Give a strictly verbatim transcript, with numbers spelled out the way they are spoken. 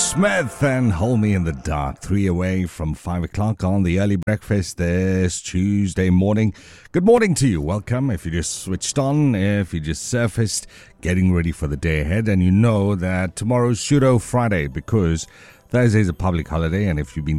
Smith and Hold Me in the Dark. Three away from five o'clock on the early breakfast this Tuesday morning. Good morning to you. Welcome. If you just switched on, if you just surfaced, getting ready for the day ahead, and you know that tomorrow's Pseudo Friday because Thursday is a public holiday, and if you've been